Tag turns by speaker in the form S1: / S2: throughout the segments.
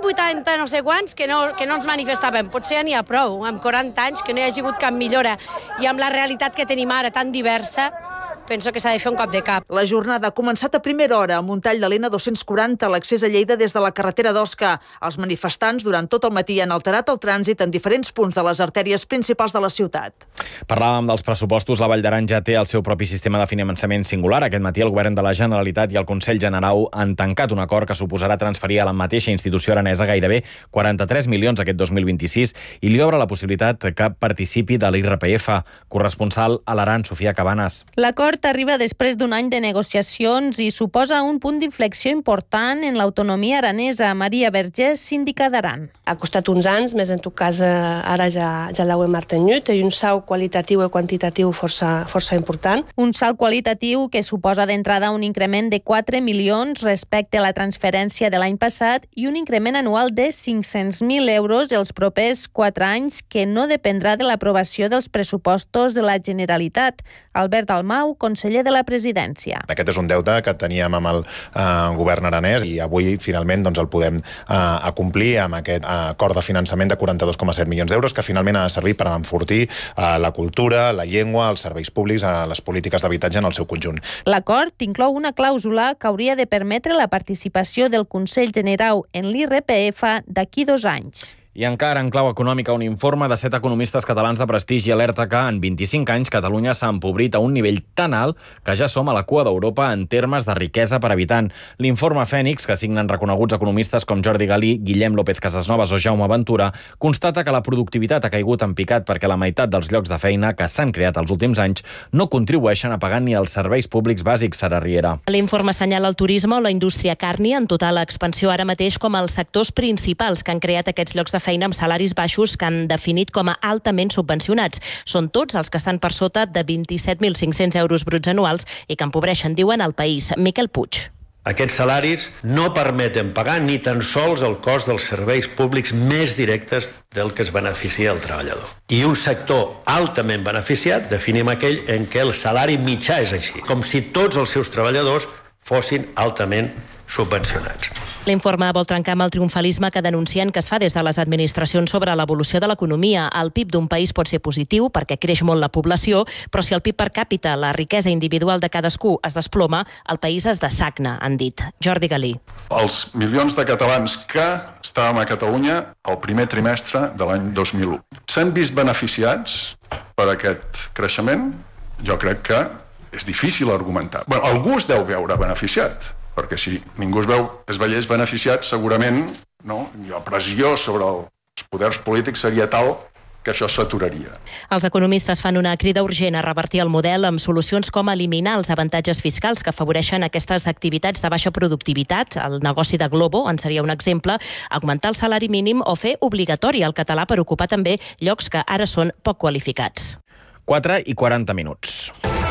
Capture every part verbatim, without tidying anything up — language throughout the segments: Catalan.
S1: vuitanta no sé quants que no, que no ens manifestaven. Potser ja n'hi ha prou, amb quaranta anys, que no hi hagi hagut cap millora. I amb la realitat que tenim ara tan diversa, penso que s'ha de fer un cop de cap.
S2: La jornada ha començat a primera hora amb un tall de l'N dos-cents quaranta a l'accés a Lleida des de la carretera d'Osca. Els manifestants durant tot el matí han alterat el trànsit en diferents punts de les artèries principals de la ciutat.
S3: Parlàvem dels pressupostos. La Vall d'Aran ja té el seu propi sistema de finançament singular. Aquest matí el Govern de la Generalitat i el Consell Generau han tancat un acord que suposarà transferir a la mateixa institució aranesa gairebé quaranta-tres milions aquest dos mil vint-i-sis i li obre la possibilitat que participi de l'I R P F. Corresponsal a l'Aran, Sofia Cabanes.
S4: L'acord arriba després d'un any de negociacions i suposa un punt d'inflexió important en l'autonomia aranesa. Maria Vergés, síndica d'Aran.
S5: Ha costat uns anys, més en tot cas ara ja, ja l'heu mantingut, i un salt qualitatiu i quantitatiu força, força important.
S4: Un salt qualitatiu que suposa d'entrada un increment de quatre milions respecte a la transferència de l'any passat i un increment anual de cinc-cents mil euros els propers quatre anys que no dependrà de l'aprovació dels pressupostos de la Generalitat. Albert Dalmau, conseller de la Presidència.
S6: Aquest és un deute que teníem amb el eh, govern aranès i avui finalment doncs, el podem eh, acomplir amb aquest eh, acord de finançament de quaranta-dos coma set milions d'euros que finalment ha de servir per enfortir eh, la cultura, la llengua, els serveis públics, eh, les polítiques d'habitatge en el seu conjunt.
S4: L'acord inclou una clàusula que hauria de permetre la participació del Consell Generau en l'I R P F d'aquí dos anys.
S3: I encara en clau econòmica, un informe de set economistes catalans de prestigi alerta que en vint-i-cinc anys Catalunya s'ha empobrit a un nivell tan alt que ja som a la cua d'Europa en termes de riquesa per habitant. L'informe Fènix, que signen reconeguts economistes com Jordi Galí, Guillem López Casasnovas o Jaume Ventura, constata que la productivitat ha caigut en picat perquè la meitat dels llocs de feina que s'han creat els últims anys no contribueixen a pagar ni els serveis públics bàsics, Sara Riera.
S7: L'informe assenyala el turisme o la indústria carni en total expansió ara mateix com els sectors principals que han creat aquests llocs de feina amb salaris baixos que han definit com a altament subvencionats. Són tots els que estan per sota de vint-i-set mil cinc-cents euros bruts anuals i que empobreixen, diuen, el país. Miquel Puig.
S8: Aquests salaris no permeten pagar ni tan sols el cost dels serveis públics més directes del que es beneficia el treballador. I un sector altament beneficiat definim aquell en què el salari mitjà és així, com si tots els seus treballadors fossin altament subvencionats.
S7: L'informe vol trencar amb el triomfalisme que denuncien que es fa des de les administracions sobre l'evolució de l'economia. El P I B d'un país pot ser positiu perquè creix molt la població, però si el P I B per càpita, la riquesa individual de cadascú, es desploma, el país es dessagna, han dit. Jordi Galí.
S9: Els milions de catalans que estàvem a Catalunya el primer trimestre de l'any dos mil u s'han vist beneficiats per aquest creixement? Jo crec que és difícil argumentar. Bueno, algú es deu veure beneficiat, perquè si ningú es veu, es veiés beneficiat, segurament no, la pressió sobre els poders polítics seria tal que això s'aturaria.
S7: Els economistes fan una crida urgent a revertir el model amb solucions com eliminar els avantatges fiscals que afavoreixen aquestes activitats de baixa productivitat. El negoci de Globo en seria un exemple, augmentar el salari mínim o fer obligatori el català per ocupar també llocs que ara són poc qualificats.
S3: quatre i quaranta minuts.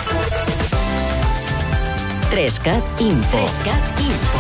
S10: Trescat Info. Trescat Info.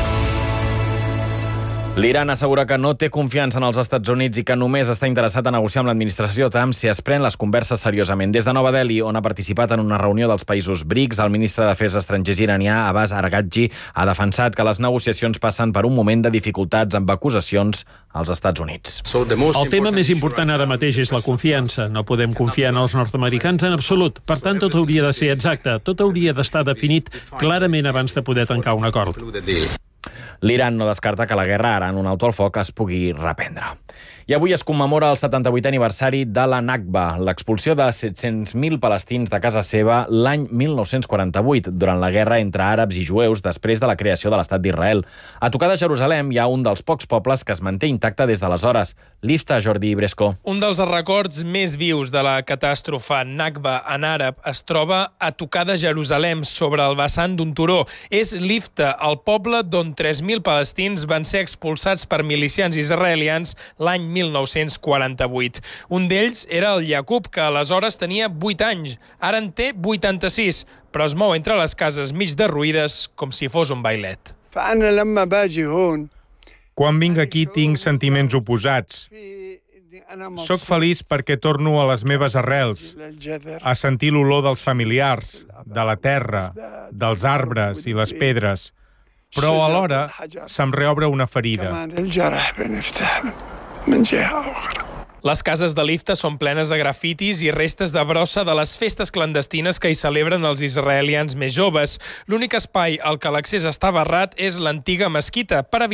S3: L'Iran assegura que no té confiança en els Estats Units i que només està interessat a negociar amb l'administració Trump si es pren les converses seriosament. Des de Nova Delhi, on ha participat en una reunió dels països BRICS, el ministre d'Afers Estrangers iranià, Abbas Araghchi, ha defensat que les negociacions passen per un moment de dificultats amb acusacions als Estats Units.
S11: El tema més important ara mateix és la confiança. No podem confiar en els nord-americans en absolut. Per tant, tot hauria de ser exacte. Tot hauria d'estar definit clarament abans de poder tancar un acord.
S3: L'Iran no descarta que la guerra ara en un alto al foc es pugui reprendre. I avui es commemora el setanta-vuitè aniversari de la Nakba, l'expulsió de set-cents mil palestins de casa seva l'any mil nou-cents quaranta-vuit, durant la guerra entre àrabs i jueus després de la creació de l'Estat d'Israel. A tocar de Jerusalem hi ha un dels pocs pobles que es manté intacte des d'aleshores, l'Ifta, Jordi Bresco.
S12: Un dels records més vius de la catàstrofe Nakba en àrab es troba a tocar de Jerusalem, sobre el vessant d'un turó. És l'Ifta, el poble d'on tres mil palestins van ser expulsats per milicians israelians l'any mil nou-cents quaranta-vuit. Un d'ells era el Yaqub, que aleshores tenia vuit anys. Ara en té vuitanta-sis, però es mou entre les cases mig derruïdes com si fos un bailet.
S13: Quan vinc aquí tinc sentiments oposats. Soc feliç perquè torno a les meves arrels, a sentir l'olor dels familiars, de la terra, dels arbres i les pedres. però alhora se'm reobre una ferida.
S12: Les cases de Lifta són plenes de grafitis i restes de brossa de les festes clandestines que hi celebren els israelians més joves. L'únic espai al que l'accés està barrat és l'antiga mesquita per evitar